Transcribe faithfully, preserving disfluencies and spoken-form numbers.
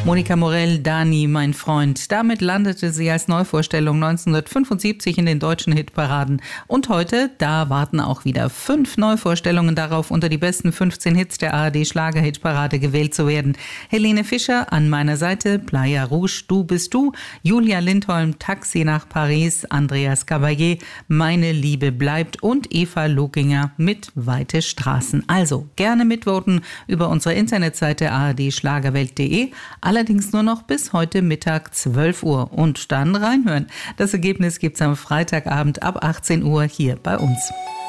Monika Morell, Dani, mein Freund. Damit landete sie als Neuvorstellung neunzehnhundertfünfundsiebzig in den deutschen Hitparaden. Und heute, da warten auch wieder fünf Neuvorstellungen darauf, unter die besten fünfzehn Hits der A R D-Schlager-Hitparade gewählt zu werden. Helene Fischer, An meiner Seite, Playa Rouge, Du bist du, Julia Lindholm, Taxi nach Paris, Andreas Caballé, Meine Liebe bleibt und Eva Lokinger mit Weite Straßen. Also gerne mitvoten über unsere Internetseite a r d schlagerwelt punkt d e. Allerdings nur noch bis heute Mittag zwölf Uhr und dann reinhören. Das Ergebnis gibt's am Freitagabend ab achtzehn Uhr hier bei uns.